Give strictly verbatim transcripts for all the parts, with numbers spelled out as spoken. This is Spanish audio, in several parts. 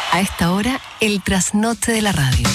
A esta hora, el trasnoche de la radio.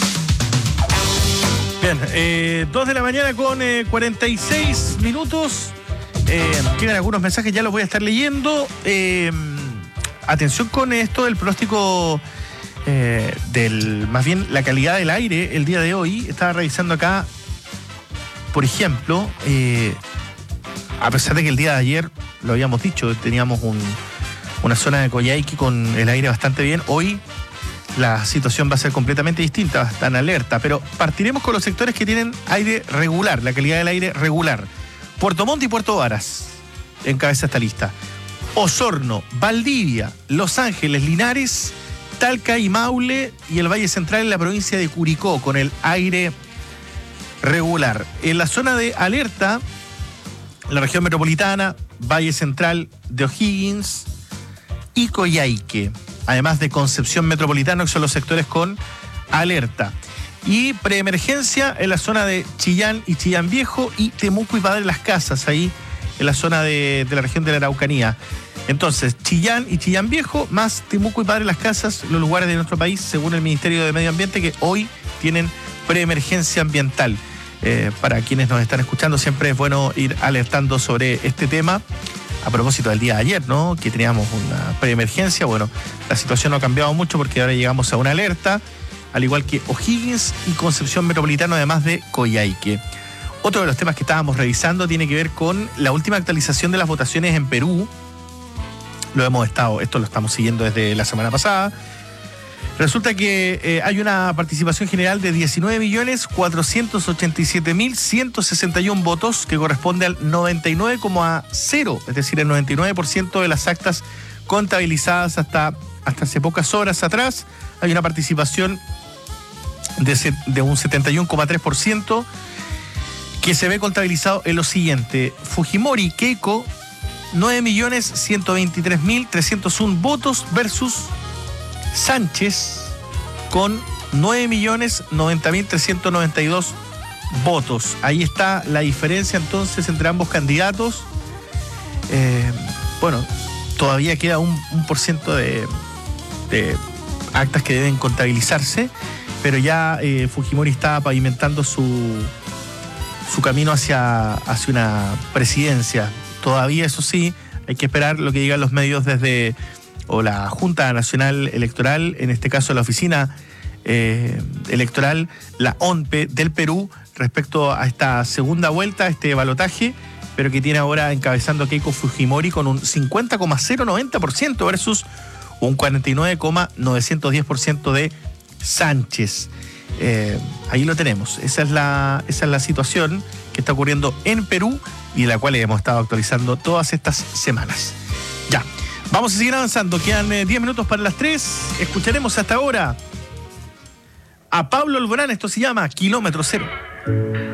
Bien, eh, dos de la mañana con eh, cuarenta y seis minutos. Eh, llegan algunos mensajes, ya los voy a estar leyendo. Eh, atención con esto del pronóstico eh, del, más bien la calidad del aire el día de hoy. Estaba revisando acá, por ejemplo, eh, a pesar de que el día de ayer, lo habíamos dicho, teníamos un, una zona de Coyhaique con el aire bastante bien. Hoy la situación va a ser completamente distinta, está en alerta, pero partiremos con los sectores que tienen aire regular, la calidad del aire regular. Puerto Montt y Puerto Varas encabeza esta lista. Osorno, Valdivia, Los Ángeles, Linares, Talca y Maule y el Valle Central en la provincia de Curicó con el aire regular. En la zona de alerta, la región metropolitana, Valle Central de O'Higgins y Coyhaique, además de Concepción Metropolitano, que son los sectores con alerta. Y preemergencia en la zona de Chillán y Chillán Viejo y Temuco y Padre Las Casas, ahí en la zona de, de la región de la Araucanía. Entonces, Chillán y Chillán Viejo, más Temuco y Padre Las Casas, los lugares de nuestro país, según el Ministerio de Medio Ambiente, que hoy tienen preemergencia ambiental. Eh, para quienes nos están escuchando, siempre es bueno ir alertando sobre este tema. A propósito del día de ayer, ¿no? Que teníamos una preemergencia. Bueno, la situación no ha cambiado mucho porque ahora llegamos a una alerta, al igual que O'Higgins y Concepción Metropolitano, además de Coyhaique. Otro de los temas que estábamos revisando tiene que ver con la última actualización de las votaciones en Perú. Lo hemos estado, esto lo estamos siguiendo desde la semana pasada. Resulta que eh, hay una participación general de diecinueve millones cuatrocientos ochenta y siete mil ciento sesenta y uno votos, que corresponde al noventa y nueve coma cero, es decir, el noventa y nueve por ciento de las actas contabilizadas hasta, hasta hace pocas horas atrás. Hay una participación de, de un setenta y uno coma tres por ciento que se ve contabilizado en lo siguiente. Fujimori Keiko, nueve millones ciento veintitrés mil trescientos uno votos versus Sánchez con nueve millones noventa mil trescientos noventa y dos votos. Ahí está la diferencia entonces entre ambos candidatos. Eh, bueno, todavía queda un, un por ciento de, de actas que deben contabilizarse, pero ya eh, Fujimori está pavimentando su, su camino hacia, hacia una presidencia. Todavía, eso sí, hay que esperar lo que digan los medios desde o la Junta Nacional Electoral, en este caso la Oficina eh, Electoral, la O N P E del Perú, respecto a esta segunda vuelta, este balotaje, pero que tiene ahora encabezando a Keiko Fujimori con un cincuenta coma cero noventa por ciento versus un cuarenta y nueve coma novecientos diez por ciento de Sánchez. Eh, ahí lo tenemos. Esa es la, esa es la situación que está ocurriendo en Perú y de la cual hemos estado actualizando todas estas semanas. Ya. Vamos a seguir avanzando, quedan eh, diez minutos para las tres. Escucharemos hasta ahora a Pablo Alborán, esto se llama Kilómetro Cero.